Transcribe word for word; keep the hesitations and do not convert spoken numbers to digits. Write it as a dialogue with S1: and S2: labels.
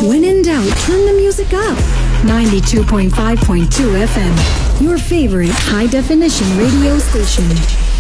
S1: When in doubt, turn the music up. ninety-two point five point two F M, your favorite high-definition radio station.